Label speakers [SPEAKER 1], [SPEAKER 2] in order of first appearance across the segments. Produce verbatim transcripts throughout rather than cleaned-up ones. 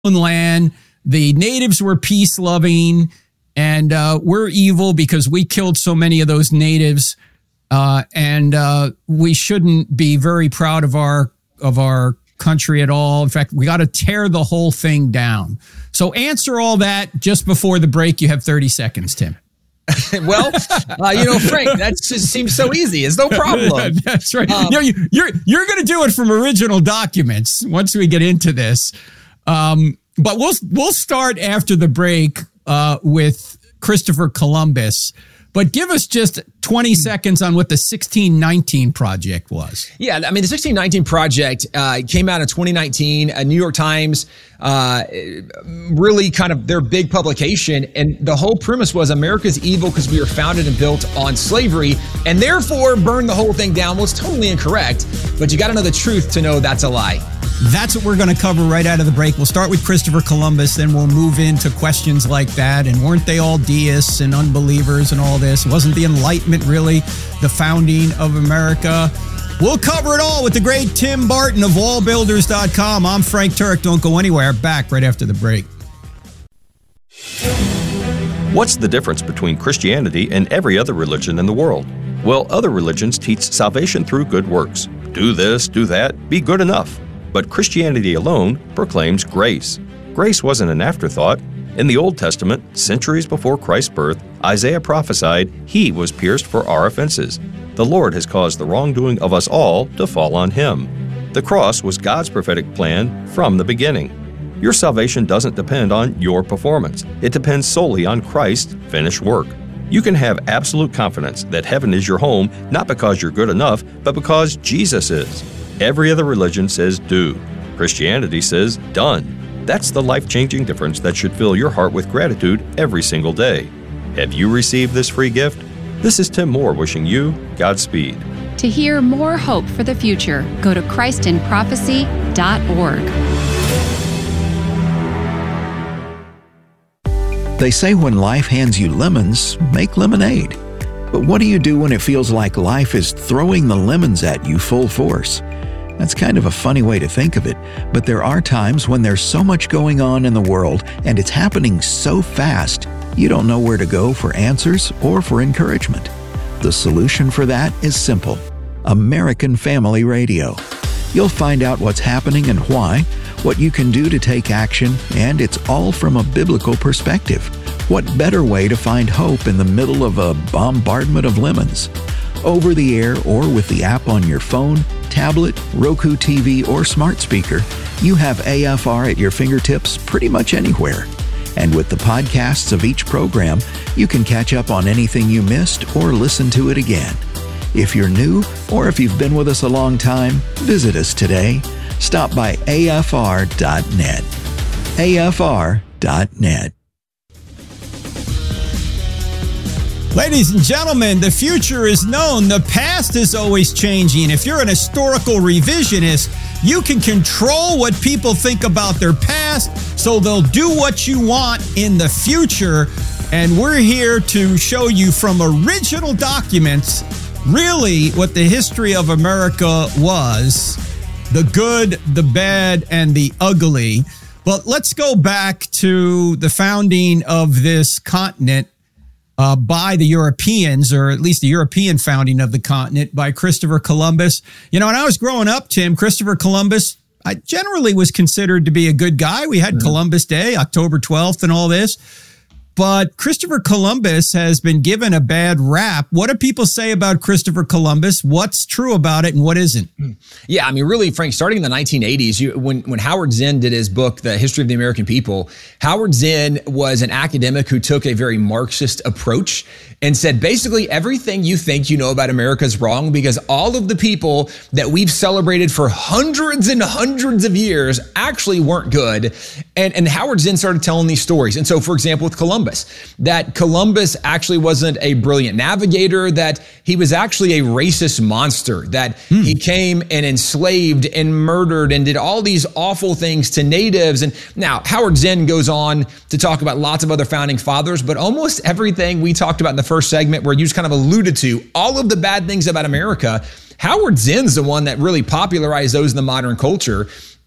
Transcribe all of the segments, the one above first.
[SPEAKER 1] land. The natives were peace-loving, and uh, we're evil because we killed so many of those natives, uh, and uh, we shouldn't be very proud of our of our country at all. In fact, we got to tear the whole thing down. So answer all that just before the break. You have thirty seconds, Tim.
[SPEAKER 2] Well, uh, you know, Frank, that just seems so easy. It's no problem.
[SPEAKER 1] That's right.
[SPEAKER 2] Um,
[SPEAKER 1] you know, you, you're you're going to do it from original documents once we get into this. Um, but we'll we'll start after the break uh, with Christopher Columbus. But give us just twenty seconds on what the sixteen nineteen Project was.
[SPEAKER 2] Yeah, I mean, the sixteen nineteen Project uh, came out in twenty nineteen. Uh, New York Times, uh, really kind of their big publication. And the whole premise was America's evil because we were founded and built on slavery and therefore burn the whole thing down. Well, it's totally incorrect, but you got to know the truth to know that's a lie.
[SPEAKER 1] That's what we're going to cover right out of the break. We'll start with Christopher Columbus, then we'll move into questions like that. And weren't they all deists and unbelievers and all this? Wasn't the Enlightenment really the founding of America? We'll cover it all with the great Tim Barton of wall builders dot com. I'm Frank Turk. Don't go anywhere. Back right after the break.
[SPEAKER 3] What's the difference between Christianity and every other religion in the world? Well, other religions teach salvation through good works. Do this, do that, be good enough. But Christianity alone proclaims grace. Grace wasn't an afterthought. In the Old Testament, centuries before Christ's birth, Isaiah prophesied he was pierced for our offenses. The Lord has caused the wrongdoing of us all to fall on him. The cross was God's prophetic plan from the beginning. Your salvation doesn't depend on your performance. It depends solely on Christ's finished work. You can have absolute confidence that heaven is your home, not because you're good enough, but because Jesus is. Every other religion says do. Christianity says done. That's the life-changing difference that should fill your heart with gratitude every single day. Have you received this free gift? This is Tim Moore wishing you Godspeed.
[SPEAKER 4] To hear more hope for the future, go to Christ in Prophecy dot org.
[SPEAKER 5] They say when life hands you lemons, make lemonade. But what do you do when it feels like life is throwing the lemons at you full force? That's kind of a funny way to think of it, but there are times when there's so much going on in the world and it's happening so fast, you don't know where to go for answers or for encouragement. The solution for that is simple: American Family Radio. You'll find out what's happening and why, what you can do to take action, and it's all from a biblical perspective. What better way to find hope in the middle of a bombardment of lemons? Over the air or with the app on your phone, tablet, Roku T V, or smart speaker, you have A F R at your fingertips pretty much anywhere. And with the podcasts of each program, you can catch up on anything you missed or listen to it again. If you're new or if you've been with us a long time, visit us today. Stop by A F R dot net. A F R dot net.
[SPEAKER 1] Ladies and gentlemen, the future is known. The past is always changing. If you're an historical revisionist, you can control what people think about their past, so they'll do what you want in the future. And we're here to show you from original documents really what the history of America was: the good, the bad, and the ugly. But let's go back to the founding of this continent Uh, by the Europeans, or at least the European founding of the continent by Christopher Columbus. You know, when I was growing up, Tim, Christopher Columbus, I generally was considered to be a good guy. We had mm-hmm. Columbus Day, October twelfth and all this. But Christopher Columbus has been given a bad rap. What do people say about Christopher Columbus? What's true about it and what isn't?
[SPEAKER 2] Yeah, I mean, really, Frank, starting in the nineteen eighties, you, when, when Howard Zinn did his book, The History of the American People, Howard Zinn was an academic who took a very Marxist approach and said, basically, everything you think you know about America is wrong because all of the people that we've celebrated for hundreds and hundreds of years actually weren't good. And, and Howard Zinn started telling these stories. And so, for example, with Columbus, that Columbus actually wasn't a brilliant navigator, that he was actually a racist monster, that hmm. he came and enslaved and murdered and did all these awful things to natives. And now Howard Zinn goes on to talk about lots of other founding fathers, but almost everything we talked about in the first segment where you just kind of alluded to all of the bad things about America, Howard Zinn's the one that really popularized those in the modern culture.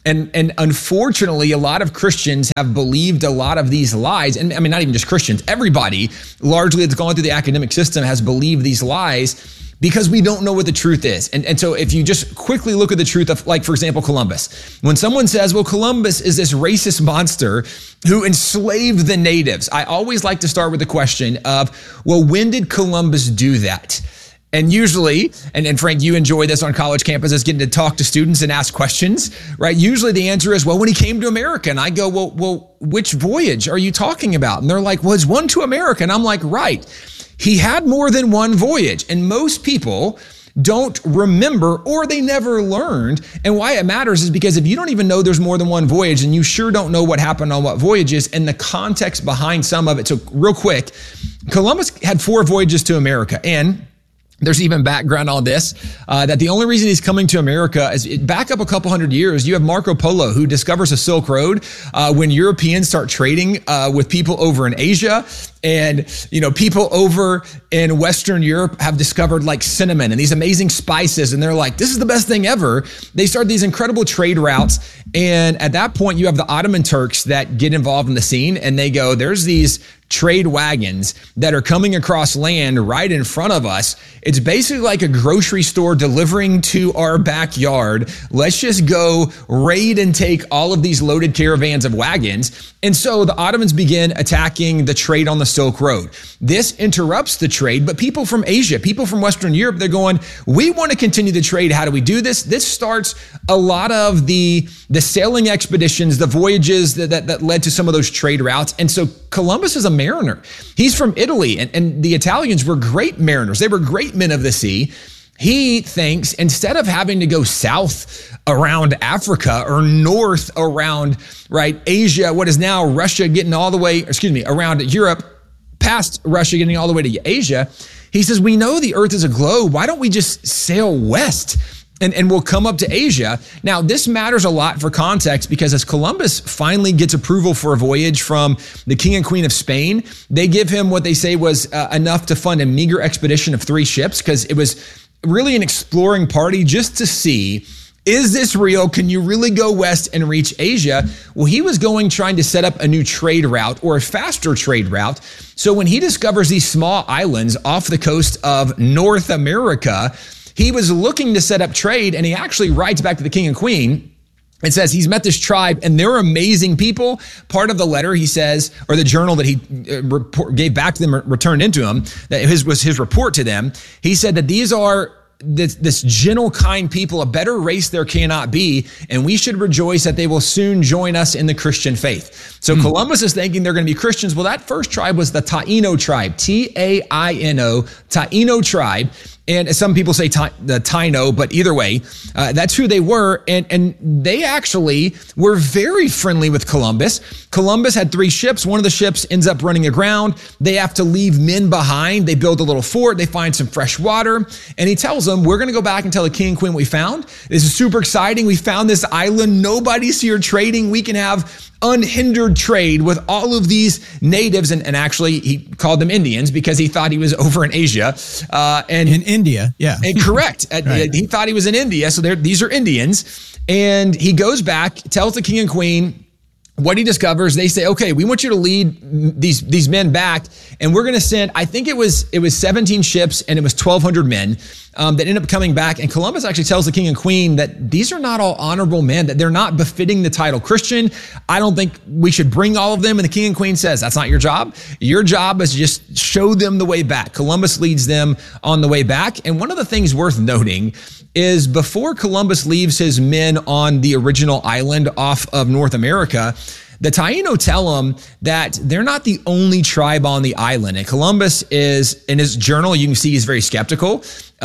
[SPEAKER 2] And and unfortunately, a lot of Christians have believed a lot of these lies. And I mean, not even just Christians, everybody largely that's gone through the academic system has believed these lies because we don't know what the truth is. And, and so if you just quickly look at the truth of, like, for example, Columbus, when someone says, well, Columbus is this racist monster who enslaved the natives, I always like to start with the question of, well, when did Columbus do that? And usually, and, and Frank, you enjoy this on college campuses, getting to talk to students and ask questions, right? Usually the answer is, well, when he came to America. And I go, well, well, which voyage are you talking about? And they're like, well, it's one to America. And I'm like, right. He had more than one voyage. And most people don't remember, or they never learned. And why it matters is because if you don't even know there's more than one voyage, and you sure don't know what happened on what voyages and the context behind some of it. So real quick, Columbus had four voyages to America. And there's even background on this, uh, that the only reason he's coming to America is back up a couple hundred years. You have Marco Polo, who discovers the Silk Road uh, when Europeans start trading uh, with people over in Asia. And, you know, people over in Western Europe have discovered like cinnamon and these amazing spices. And they're like, this is the best thing ever. They start these incredible trade routes. And at that point, you have the Ottoman Turks that get involved in the scene. And they go, there's these trade wagons that are coming across land right in front of us. It's basically like a grocery store delivering to our backyard. Let's just go raid and take all of these loaded caravans of wagons. And so the Ottomans begin attacking the trade on the Silk Road. This interrupts the trade, but people from Asia, people from Western Europe, they're going, we want to continue the trade. How do we do this? This starts a lot of the, the sailing expeditions, the voyages that, that, that led to some of those trade routes. And so Columbus is a mariner. He's from Italy, and, and the Italians were great mariners. They were great men of the sea. He thinks instead of having to go south around Africa or north around, right, Asia, what is now Russia, getting all the way, excuse me, around Europe, past Russia, getting all the way to Asia, he says, we know the earth is a globe. Why don't we just sail west? And, and we'll come up to Asia. Now, this matters a lot for context because as Columbus finally gets approval for a voyage from the King and Queen of Spain, they give him what they say was uh, enough to fund a meager expedition of three ships because it was really an exploring party just to see, is this real? Can you really go west and reach Asia? Well, he was going trying to set up a new trade route or a faster trade route. So when he discovers these small islands off the coast of North America, he was looking to set up trade, and he actually writes back to the king and queen and says he's met this tribe and they're amazing people. Part of the letter he says, or the journal that he uh, report, gave back to them, returned into him, that his was his report to them. He said that these are this, this gentle, kind people, a better race there cannot be, and we should rejoice that they will soon join us in the Christian faith. So mm. Columbus is thinking they're going to be Christians. Well, that first tribe was the Taino tribe, T A I N O, Taino tribe. And some people say ta- the Taino, but either way, uh, that's who they were. And, and they actually were very friendly with Columbus. Columbus had three ships. One of the ships ends up running aground. They have to leave men behind. They build a little fort. They find some fresh water. And he tells them, we're going to go back and tell the king and queen what we found. This is super exciting. We found this island. Nobody's here trading. We can have unhindered trade with all of these natives. And, and actually, he called them Indians because he thought he was over in Asia. Uh, and
[SPEAKER 1] in India, yeah.
[SPEAKER 2] And correct. Right. He thought he was in India. So these are Indians. And he goes back, tells the king and queen what he discovers. They say, okay, we want you to lead these, these men back. And we're going to send, I think it was, it was seventeen ships and it was twelve hundred men um, that end up coming back. And Columbus actually tells the king and queen that these are not all honorable men, that they're not befitting the title Christian. I don't think we should bring all of them. And the king and queen says, that's not your job. Your job is to just show them the way back. Columbus leads them on the way back. And one of the things worth noting is before Columbus leaves his men on the original island off of North America, the Taino tell him that they're not the only tribe on the island. And Columbus is, in his journal, you can see he's very skeptical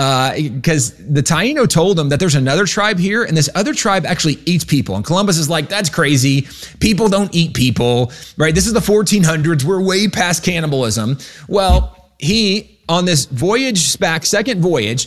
[SPEAKER 2] because uh, the Taino told him that there's another tribe here and this other tribe actually eats people. And Columbus is like, that's crazy. People don't eat people, right? This is the fourteen hundreds. We're way past cannibalism. Well, he, on this voyage back, second voyage,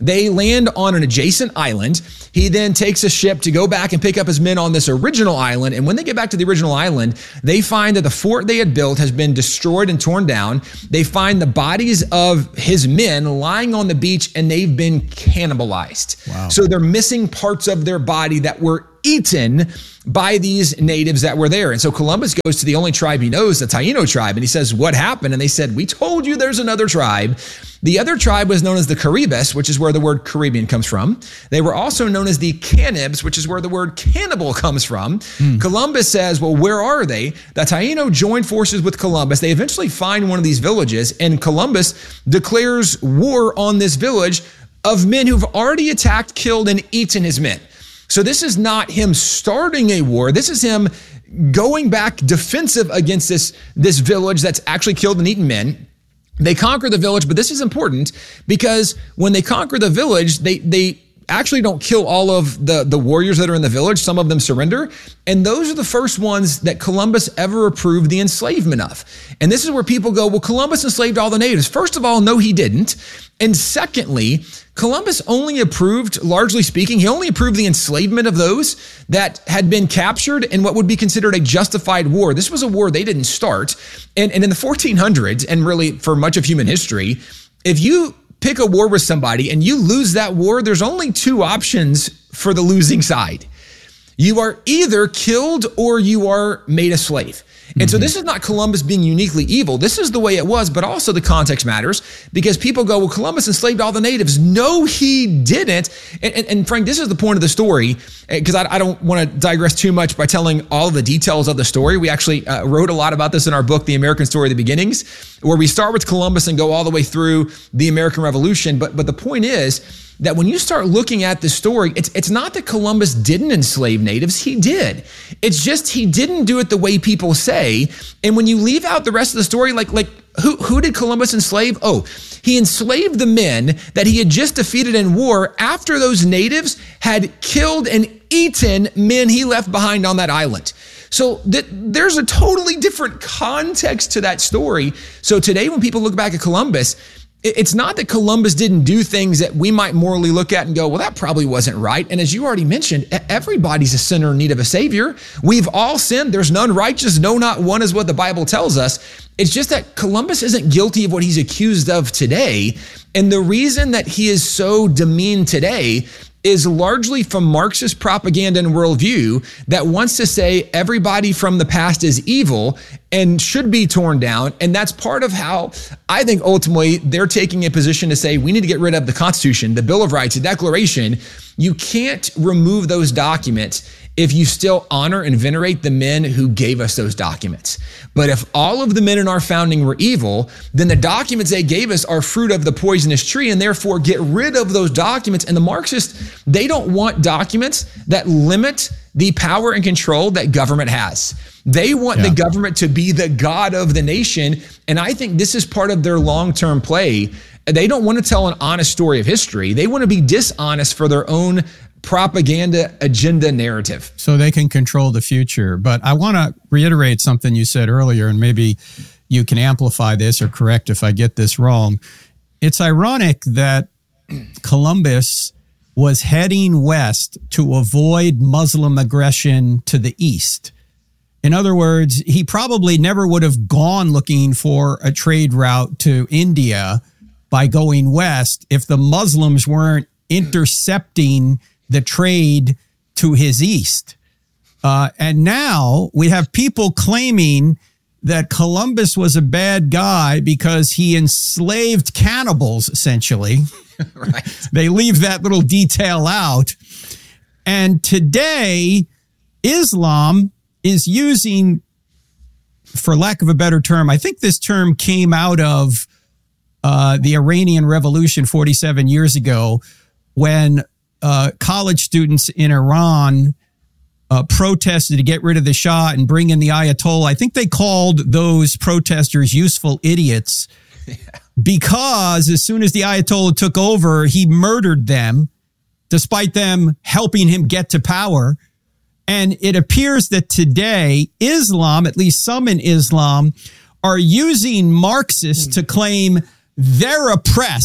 [SPEAKER 2] They land on an adjacent island. He then takes a ship to go back and pick up his men on this original island. And when they get back to the original island, they find that the fort they had built has been destroyed and torn down. They find the bodies of his men lying on the beach, and they've been cannibalized.
[SPEAKER 1] Wow.
[SPEAKER 2] So they're missing parts of their body that were eaten by these natives that were there. And so Columbus goes to the only tribe he knows, the Taino tribe, and he says, what happened? And they said, we told you there's another tribe. The other tribe was known as the Caribes, which is where the word Caribbean comes from. They were also known as the Cannibs, which is where the word cannibal comes from. Hmm. Columbus says, well, where are they? The Taino joined forces with Columbus. They eventually find one of these villages, and Columbus declares war on this village of men who've already attacked, killed, and eaten his men. So this is not him starting a war. This is him going back defensive against this, this village that's actually killed and eaten men. They conquer the village, but this is important because when they conquer the village, they they actually don't kill all of the, the warriors that are in the village. Some of them surrender. And those are the first ones that Columbus ever approved the enslavement of. And this is where people go, well, Columbus enslaved all the natives. First of all, no, he didn't. And secondly, Columbus only approved, largely speaking, he only approved the enslavement of those that had been captured in what would be considered a justified war. This was a war they didn't start. And, and in the fourteen hundreds, and really for much of human history, if you pick a war with somebody and you lose that war, there's only two options for the losing side. You are either killed or you are made a slave. And so this is not Columbus being uniquely evil. This is the way it was, but also the context matters because people go, well, Columbus enslaved all the natives. No, he didn't. And, and, and Frank, this is the point of the story because I, I don't want to digress too much by telling all the details of the story. We actually uh, wrote a lot about this in our book, The American Story of the Beginnings, where we start with Columbus and go all the way through the American Revolution. But, but the point is that when you start looking at the story, it's it's not that Columbus didn't enslave natives. He did. It's just he didn't do it the way people say. And when you leave out the rest of the story, like like who who did Columbus enslave? Oh, he enslaved the men that he had just defeated in war after those natives had killed and eaten men he left behind on that island. So th- there's a totally different context to that story. So today when people look back at Columbus, it's not that Columbus didn't do things that we might morally look at and go, well, that probably wasn't right. And as you already mentioned, everybody's a sinner in need of a savior. We've all sinned. There's none righteous. No, not one is what the Bible tells us. It's just that Columbus isn't guilty of what he's accused of today. And the reason that he is so demeaned today is largely from Marxist propaganda and worldview that wants to say everybody from the past is evil and should be torn down. And that's part of how I think ultimately they're taking a position to say we need to get rid of the Constitution, the Bill of Rights, the Declaration. You can't remove those documents if you still honor and venerate the men who gave us those documents. But if all of the men in our founding were evil, then the documents they gave us are fruit of the poisonous tree, and therefore get rid of those documents. And the Marxists, they don't want documents that limit the power and control that government has. They want yeah. the government to be the God of the nation. And I think this is part of their long-term play. They don't want to tell an honest story of history. They want to be dishonest for their own propaganda agenda narrative.
[SPEAKER 1] So they can control the future. But I want to reiterate something you said earlier, and maybe you can amplify this or correct if I get this wrong. It's ironic that Columbus was heading west to avoid Muslim aggression to the east. In other words, he probably never would have gone looking for a trade route to India by going west if the Muslims weren't intercepting the trade to his east. Uh, and now we have people claiming that Columbus was a bad guy because he enslaved cannibals, essentially. Right. They leave that little detail out. And today, Islam is using, for lack of a better term, I think this term came out of uh, the Iranian Revolution forty-seven years ago, when uh, college students in Iran uh, protested to get rid of the Shah and bring in the Ayatollah. I think they called those protesters useful idiots yeah. because as soon as the Ayatollah took over, he murdered them, despite them helping him get to power. And it appears that today, Islam, at least some in Islam, are using Marxists mm. to claim they're oppressed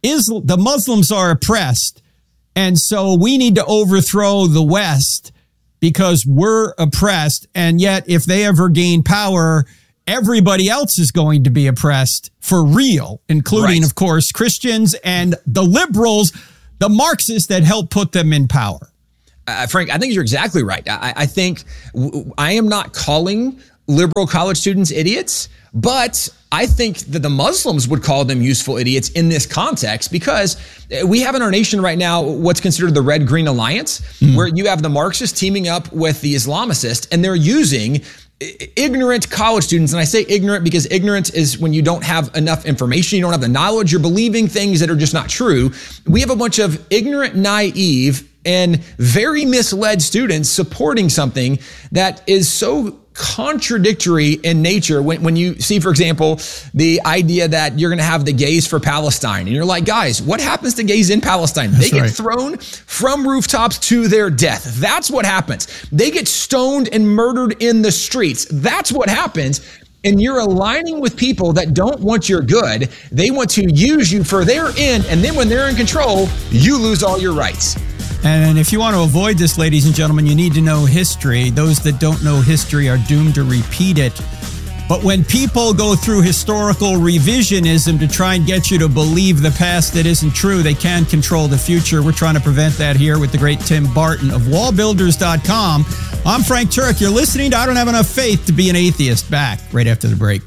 [SPEAKER 1] is the Muslims are oppressed. And so we need to overthrow the West because we're oppressed. And yet, if they ever gain power, everybody else is going to be oppressed for real, including, right. of course, Christians and the liberals, the Marxists that helped put them in power.
[SPEAKER 2] Uh, Frank, I think you're exactly right. I, I think w- I am not calling liberal college students idiots, but I think that the Muslims would call them useful idiots in this context, because we have in our nation right now what's considered the Red-Green Alliance, mm. where you have the Marxists teaming up with the Islamicists, and they're using ignorant college students. And I say ignorant because ignorant is when you don't have enough information, you don't have the knowledge, you're believing things that are just not true. We have a bunch of ignorant, naive, and very misled students supporting something that is so contradictory in nature. When, when you see, for example, the idea that you're going to have the gays for Palestine, and you're like, guys, what happens to gays in Palestine? That's they get right. thrown from rooftops to their death. That's what happens. They get stoned and murdered in the streets. That's what happens. And you're aligning with people that don't want your good. They want to use you for their end. And then when they're in control, you lose all your rights.
[SPEAKER 1] And if you want to avoid this, ladies and gentlemen, you need to know history. Those that don't know history are doomed to repeat it. But when people go through historical revisionism to try and get you to believe the past that isn't true, they can control the future. We're trying to prevent that here with the great Tim Barton of wall builders dot com. I'm Frank Turek. You're listening to I Don't Have Enough Faith to Be an Atheist. Back right after the break.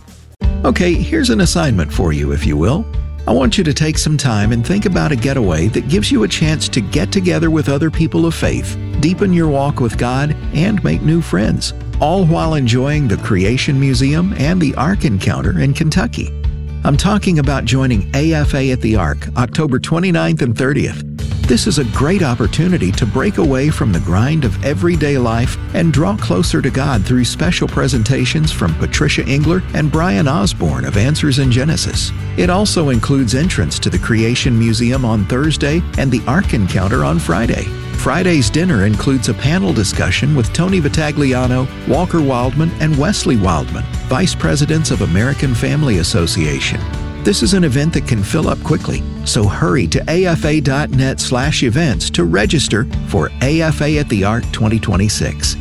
[SPEAKER 5] Okay, here's an assignment for you, if you will. I want you to take some time and think about a getaway that gives you a chance to get together with other people of faith, deepen your walk with God, and make new friends, all while enjoying the Creation Museum and the Ark Encounter in Kentucky. I'm talking about joining A F A at the Ark, October twenty-ninth and thirtieth. This is a great opportunity to break away from the grind of everyday life and draw closer to God through special presentations from Patricia Engler and Brian Osborne of Answers in Genesis. It also includes entrance to the Creation Museum on Thursday and the Ark Encounter on Friday. Friday's dinner includes a panel discussion with Tony Vitagliano, Walker Wildman, and Wesley Wildman, Vice Presidents of American Family Association. This is an event that can fill up quickly, so hurry to afa.net slash events to register for A F A at the Ark twenty twenty-six.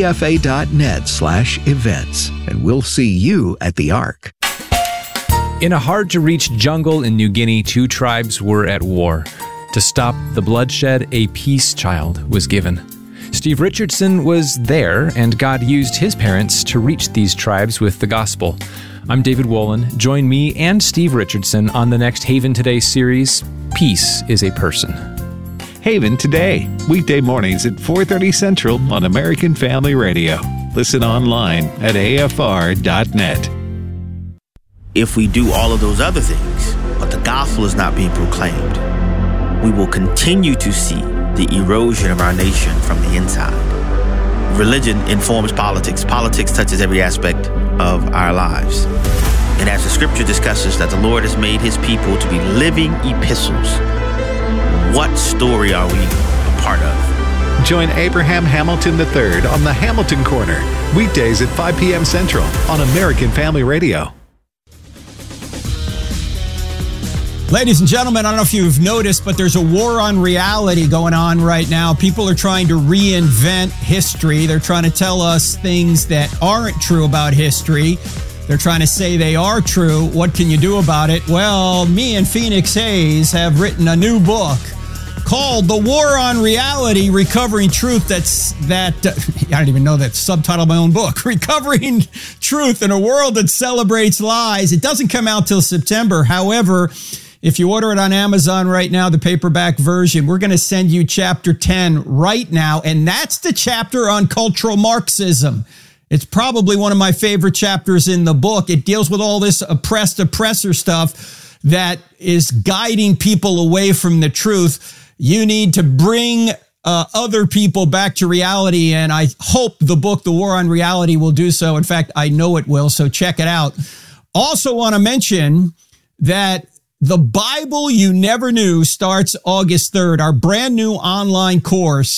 [SPEAKER 5] afa.net slash events, and we'll see you at the Ark.
[SPEAKER 6] In a hard-to-reach jungle in New Guinea, two tribes were at war. To stop the bloodshed, a peace child was given. Steve Richardson was there, and God used his parents to reach these tribes with the gospel. I'm David Wolin. Join me and Steve Richardson on the next Haven Today series, Peace is a Person.
[SPEAKER 7] Haven Today, weekday mornings at four thirty Central on American Family Radio. Listen online at A F R dot net.
[SPEAKER 8] If we do all of those other things, but the gospel is not being proclaimed, we will continue to see the erosion of our nation from the inside. Religion informs politics. Politics touches every aspect of our lives. And as the scripture discusses that the Lord has made his people to be living epistles, what story are we a part of?
[SPEAKER 7] Join Abraham Hamilton the third on the Hamilton Corner, weekdays at five p.m. Central on American Family Radio.
[SPEAKER 1] Ladies and gentlemen, I don't know if you've noticed, but there's a war on reality going on right now. People are trying to reinvent history. They're trying to tell us things that aren't true about history. They're trying to say they are true. What can you do about it? Well, me and Phoenix Hayes have written a new book called The War on Reality, Recovering Truth. That's that, uh, I don't even know that subtitle of my own book, Recovering Truth in a World That Celebrates Lies. It doesn't come out till September. However, if you order it on Amazon right now, the paperback version, we're going to send you chapter ten right now. And that's the chapter on cultural Marxism. It's probably one of my favorite chapters in the book. It deals with all this oppressed oppressor stuff that is guiding people away from the truth. You need to bring uh, other people back to reality. And I hope the book, The War on Reality, will do so. In fact, I know it will. So check it out. Also want to mention that The Bible You Never Knew starts August third, our brand new online course.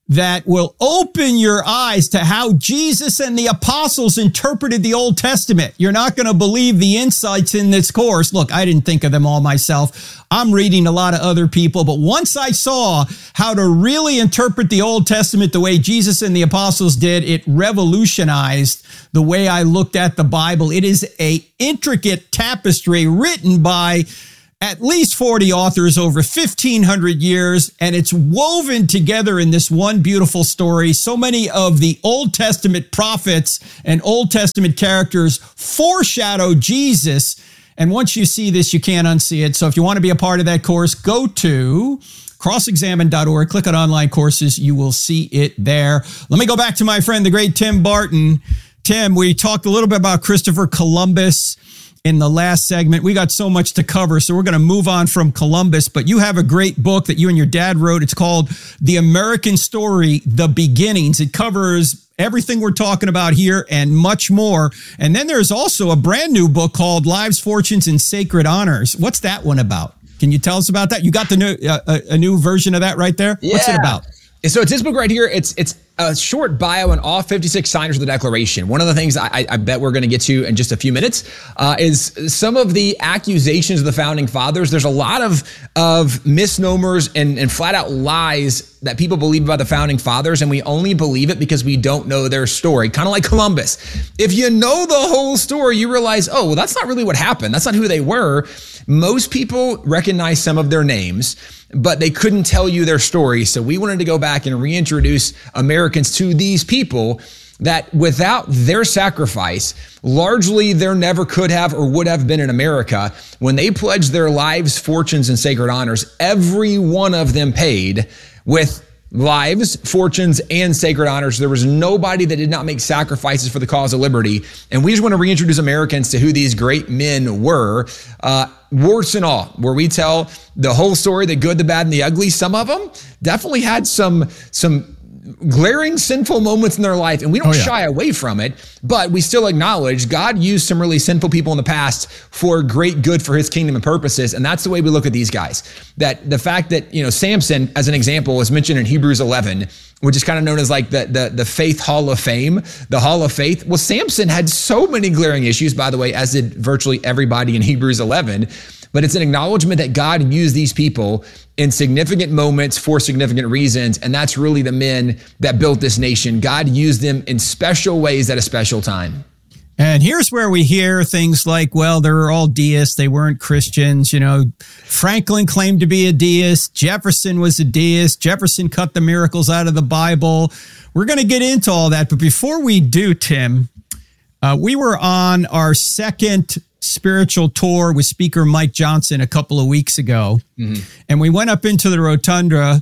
[SPEAKER 1] that will open your eyes to how Jesus and the apostles interpreted the Old Testament. You're not going to believe the insights in this course. Look, I didn't think of them all myself. I'm reading a lot of other people, but once I saw how to really interpret the Old Testament the way Jesus and the apostles did, it revolutionized the way I looked at the Bible. It is an intricate tapestry written by at least forty authors over fifteen hundred years, and it's woven together in this one beautiful story. So many of the Old Testament prophets and Old Testament characters foreshadow Jesus, and once you see this, you can't unsee it. So if you want to be a part of that course, go to cross examine dot org, click on online courses, you will see it there. Let me go back to my friend, the great Tim Barton. Tim, we talked a little bit about Christopher Columbus in the last segment. We got so much to cover, so we're going to move on from Columbus, but you have a great book that you and your dad wrote. It's called The American Story, The Beginnings. It covers everything we're talking about here and much more. And then there's also a brand new book called Lives, Fortunes, and Sacred Honors. What's that one about? Can you tell us about that? You got the new uh, a, a new version of that right there?
[SPEAKER 2] Yeah.
[SPEAKER 1] What's it about?
[SPEAKER 2] So it's this book right here. It's it's a short bio on all fifty-six signers of the Declaration. One of the things I, I bet we're going to get to in just a few minutes uh, is some of the accusations of the Founding Fathers. There's a lot of of misnomers and, and flat out lies that people believe about the Founding Fathers, and we only believe it because we don't know their story. Kind of like Columbus. If you know the whole story, you realize, oh, well, that's not really what happened. That's not who they were. Most people recognize some of their names, but they couldn't tell you their story. So we wanted to go back and reintroduce Americans to these people that without their sacrifice, largely there never could have or would have been in America. When they pledged their lives, fortunes, and sacred honors, every one of them paid with lives, fortunes, and sacred honors. There was nobody that did not make sacrifices for the cause of liberty. And we just want to reintroduce Americans to who these great men were, uh, warts and all, where we tell the whole story, the good, the bad, and the ugly. Some of them definitely had some, some glaring sinful moments in their life, and we don't oh, yeah. shy away from it, but we still acknowledge God used some really sinful people in the past for great good for his kingdom and purposes. And that's the way we look at these guys. That the fact that, you know, Samson, as an example, is mentioned in Hebrews eleven, which is kind of known as like the, the, the faith hall of fame, the hall of faith. Well, Samson had so many glaring issues, by the way, as did virtually everybody in Hebrews eleven. But it's an acknowledgement that God used these people in significant moments for significant reasons. And that's really the men that built this nation. God used them in special ways at a special time.
[SPEAKER 1] And here's where we hear things like, well, they were all deists. They weren't Christians. You know, Franklin claimed to be a deist. Jefferson was a deist. Jefferson cut the miracles out of the Bible. We're going to get into all that. But before we do, Tim, uh, we were on our second spiritual tour with Speaker Mike Johnson a couple of weeks ago. Mm-hmm. And we went up into the rotunda,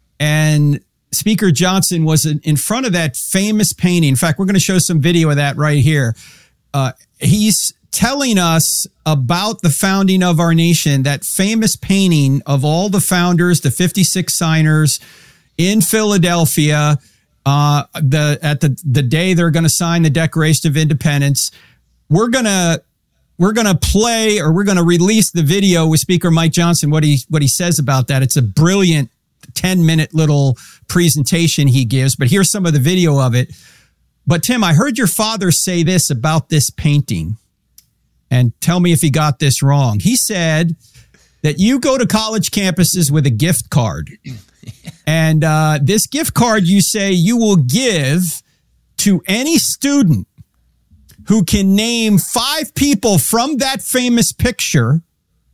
[SPEAKER 1] and Speaker Johnson was in front of that famous painting. In fact, we're going to show some video of that right here. Uh, he's telling us about the founding of our nation, that famous painting of all the founders, the fifty-six signers in Philadelphia, uh, the at the, the day they're going to sign the Declaration of Independence. We're going to We're going to play, or we're going to release the video with Speaker Mike Johnson, what he what he says about that. It's a brilliant ten-minute little presentation he gives, but here's some of the video of it. But Tim, I heard your father say this about this painting, and tell me if he got this wrong. He said that you go to college campuses with a gift card, and uh, this gift card, you say you will give to any student who can name five people from that famous picture,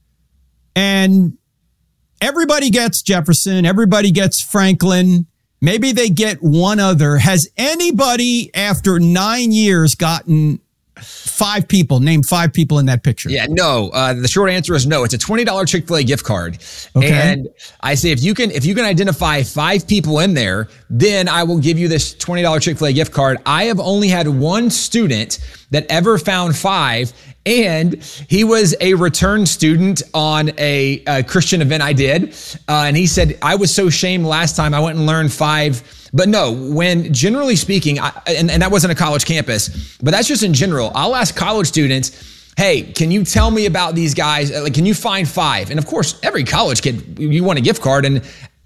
[SPEAKER 1] and everybody gets Jefferson, everybody gets Franklin, maybe they get one other. Has anybody after nine years gotten five people, name five people in that picture?
[SPEAKER 2] Yeah, no. Uh, the short answer is no. It's a twenty dollars Chick-fil-A gift card. Okay. And I say, if you can, if you can identify five people in there, then I will give you this twenty dollars Chick-fil-A gift card. I have only had one student that ever found five, and he was a return student on a, a Christian event I did. Uh, and he said, I was so shamed last time I went and learned five. But no, when generally speaking, I, and, and that wasn't a college campus, but that's just in general. I'll ask college students, hey, can you tell me about these guys? Like, can you find five? And of course, every college kid, you want a gift card. And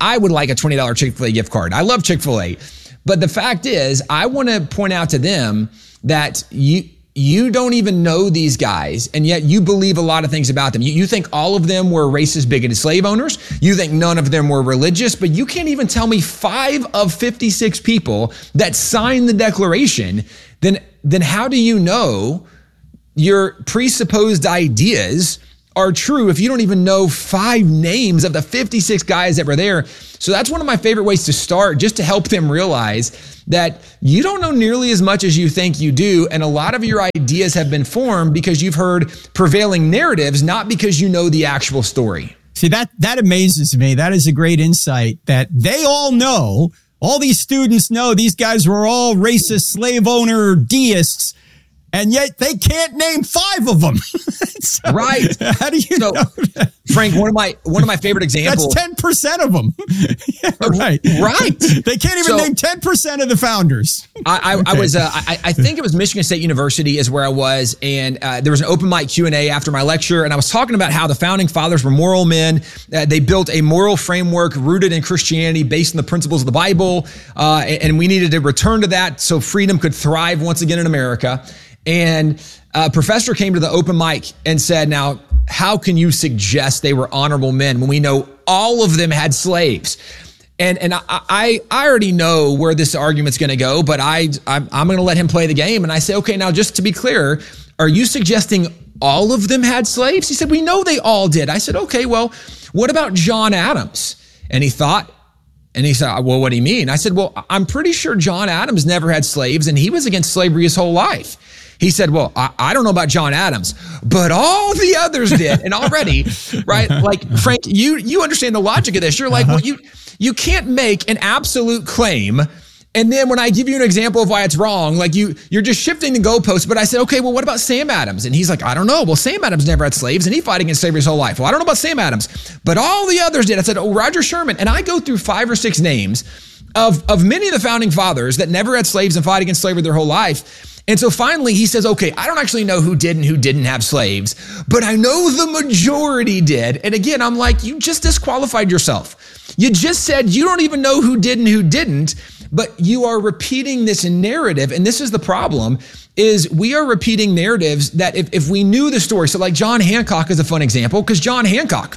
[SPEAKER 2] I would like a twenty dollars Chick-fil-A gift card. I love Chick-fil-A. But the fact is, I want to point out to them that you you don't even know these guys, and yet you believe a lot of things about them. You, you think all of them were racist, bigoted slave owners. You think none of them were religious, but you can't even tell me five of fifty-six people that signed the Declaration. Then, then how do you know your presupposed ideas are true if you don't even know five names of the fifty-six guys that were there? So that's one of my favorite ways to start, just to help them realize that you don't know nearly as much as you think you do. And a lot of your ideas have been formed because you've heard prevailing narratives, not because you know the actual story.
[SPEAKER 1] See, that, that amazes me. That is a great insight that they all know. All these students know these guys were all racist, slave owner deists. And yet they can't name five of them. So,
[SPEAKER 2] right.
[SPEAKER 1] How do you
[SPEAKER 2] so,
[SPEAKER 1] know that?
[SPEAKER 2] Frank, one of my one of my favorite examples.
[SPEAKER 1] That's ten percent of them. Yeah, right.
[SPEAKER 2] Right.
[SPEAKER 1] They can't even so, name ten percent of the founders.
[SPEAKER 2] I, I, okay. I was, uh, I, I think it was Michigan State University is where I was. And uh, there was an open mic Q and A after my lecture. And I was talking about how the founding fathers were moral men. Uh, they built a moral framework rooted in Christianity based on the principles of the Bible. Uh, and, and we needed to return to that so freedom could thrive once again in America. And a professor came to the open mic and said, now, how can you suggest they were honorable men when we know all of them had slaves? And and I I, I already know where this argument's going to go, but I I'm, I'm going to let him play the game. And I say, okay, now just to be clear, are you suggesting all of them had slaves? He said, we know they all did. I said, okay, well, what about John Adams? And he thought, and he said, well, what do you mean? I said, well, I'm pretty sure John Adams never had slaves, and he was against slavery his whole life. He said, well, I, I don't know about John Adams, but all the others did. And already, right, like, Frank, you you understand the logic of this. You're like, well, you you can't make an absolute claim, and then when I give you an example of why it's wrong, like you, you're just shifting the goalposts. But I said, okay, well, what about Sam Adams? And he's like, I don't know. Well, Sam Adams never had slaves, and he fought against slavery his whole life. Well, I don't know about Sam Adams, but all the others did. I said, oh, Roger Sherman. And I go through five or six names of, of many of the founding fathers that never had slaves and fought against slavery their whole life. And so finally he says, okay, I don't actually know who did and who didn't have slaves, but I know the majority did. And again, I'm like, you just disqualified yourself. You just said you don't even know who did and who didn't, but you are repeating this narrative. And this is the problem, is we are repeating narratives that if, if we knew the story, so like John Hancock is a fun example, because John Hancock,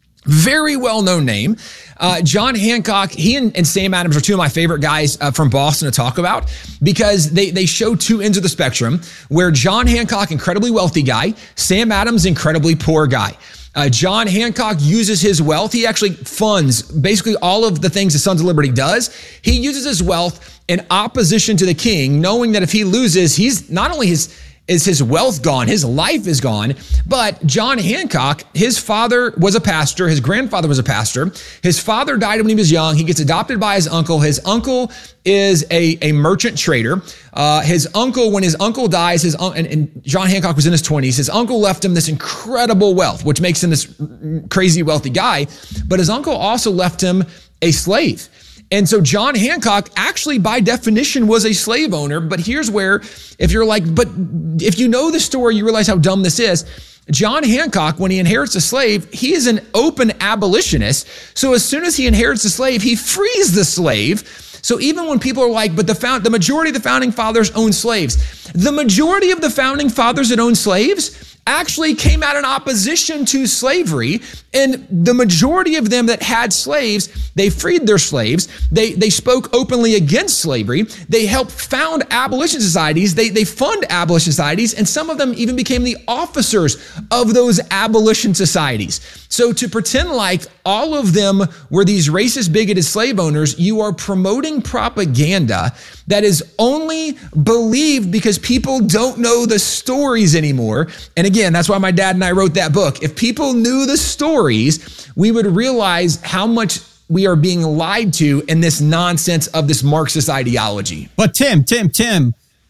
[SPEAKER 2] very well-known name. Uh, John Hancock, he and, and Sam Adams are two of my favorite guys uh, from Boston to talk about, because they, they show two ends of the spectrum, where John Hancock, incredibly wealthy guy, Sam Adams, incredibly poor guy. Uh, John Hancock uses his wealth. He actually funds basically all of the things the Sons of Liberty does. He uses his wealth in opposition to the king, knowing that if he loses, he's not only his is his wealth gone, his life is gone. But John Hancock, his father was a pastor, his grandfather was a pastor. His father died when he was young. He gets adopted by his uncle. His uncle is a, a merchant trader. Uh, his uncle, when his uncle dies, his un- and, and John Hancock was in his twenties, his uncle left him this incredible wealth, which makes him this crazy wealthy guy. But his uncle also left him a slave. And so John Hancock actually by definition was a slave owner. But here's where, if you're like, but if you know the story, you realize how dumb this is. John Hancock, when he inherits a slave, he is an open abolitionist. So as soon as he inherits a slave, he frees the slave. So even when people are like, but the found, the majority of the founding fathers owned slaves, the majority of the founding fathers that owned slaves actually came out in opposition to slavery. And the majority of them that had slaves, they freed their slaves. They they spoke openly against slavery. They helped found abolition societies. They, they fund abolition societies. And some of them even became the officers of those abolition societies. So to pretend like all of them were these racist, bigoted slave owners, you are promoting propaganda that is only believed because people don't know the stories anymore. And again, that's why my dad and I wrote that book. If people knew the stories, we would realize how much we are being lied to in this nonsense of this Marxist ideology.
[SPEAKER 1] But Tim, Tim, Tim,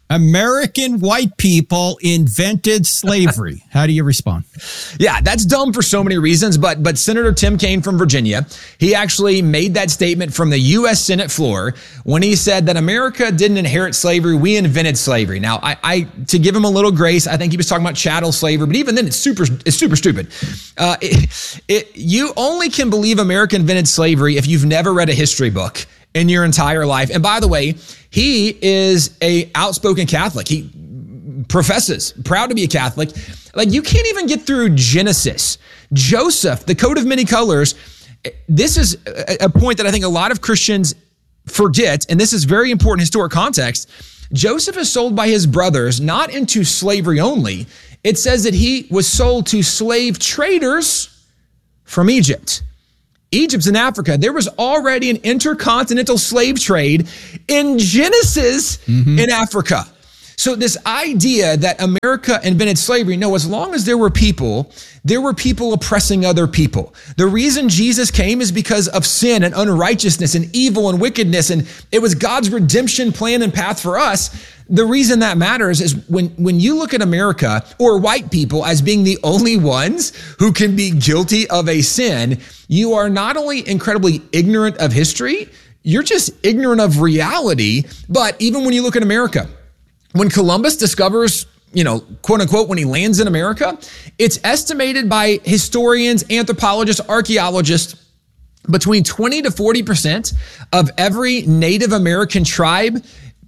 [SPEAKER 1] American white people invented slavery. How do you respond?
[SPEAKER 2] Yeah, that's dumb for so many reasons, but but Senator Tim Kaine from Virginia, he actually made that statement from the U S Senate floor when he said that America didn't inherit slavery, we invented slavery. Now, I, I to give him a little grace, I think he was talking about chattel slavery, but even then it's super it's super stupid. Uh, it, it, you only can believe America invented slavery if you've never read a history book in your entire life. And by the way, he is a outspoken Catholic. He professes, proud to be a Catholic. Like, you can't even get through Genesis. Joseph, the coat of many colors. This is a point that I think a lot of Christians forget, and this is very important historic context. Joseph is sold by his brothers, not into slavery only. It says that he was sold to slave traders from Egypt. Egypt's in Africa. There was already an intercontinental slave trade in Genesis mm-hmm. in Africa. So this idea that America invented slavery, no, as long as there were people, there were people oppressing other people. The reason Jesus came is because of sin and unrighteousness and evil and wickedness, and it was God's redemption plan and path for us. The reason that matters is when, when you look at America or white people as being the only ones who can be guilty of a sin, you are not only incredibly ignorant of history, you're just ignorant of reality. But even when you look at America, when Columbus discovers, you know, quote unquote, when he lands in America, it's estimated by historians, anthropologists, archaeologists, between twenty to forty percent of every Native American tribe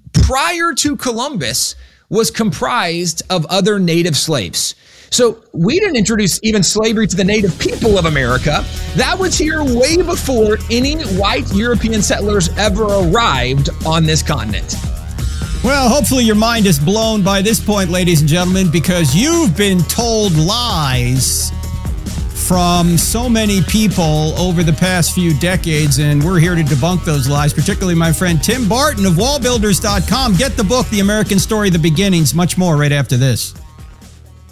[SPEAKER 2] prior to Columbus was comprised of other native slaves. So we didn't introduce even slavery to the native people of America. That was here way before any white European settlers ever arrived on this continent.
[SPEAKER 1] Well, hopefully your mind is blown by this point, ladies and gentlemen, because you've been told lies from so many people over the past few decades, and we're here to debunk those lies, particularly my friend Tim Barton of wall builders dot com. Get the book, The American Story, The Beginnings, much more right after this.